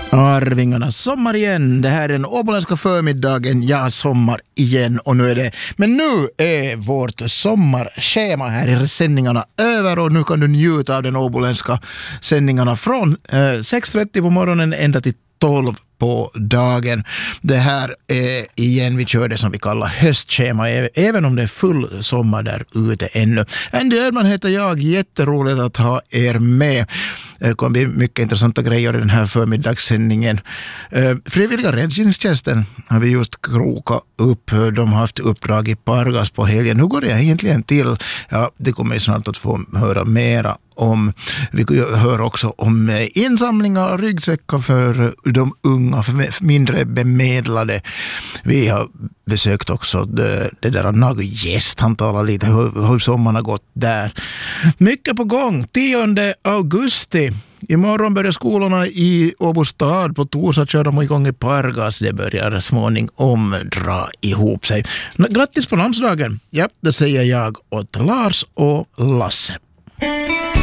Arvingarna, sommar igen. Det här är den åboländska förmiddagen. Ja, sommar igen. Och nu är det. Men nu är vårt sommarschema här i sändningarna över. Och nu kan du njuta av den åboländska sändningarna från 6:30 på morgonen ända till 12 på dagen. Det här är igen, vi kör det som vi kallar höstschema, även om det är full sommar där ute ännu. Andy Ödman heter jag, jätteroligt att ha er med. Det kommer bli mycket intressanta grejer i den här förmiddagssändningen. Frivilliga räddningstjänsten har vi just krokat upp. De har haft uppdrag i Pargas på helgen. Hur går det egentligen till? Ja, det kommer vi snart att få höra mera om. Vi hör också om insamlingar av ryggsäckar för de unga, för mindre bemedlade. Vi har besökt också det där Nagu-gäst. Han talar lite hur sommaren har gått där. Mycket på gång. 10 augusti. Imorgon börjar skolorna i Åbo stad. På torsdag kör de igång i Pargas. Det börjar småningom dra ihop sig. Grattis på namnsdagen. Ja, det säger jag åt Lars och Lasse.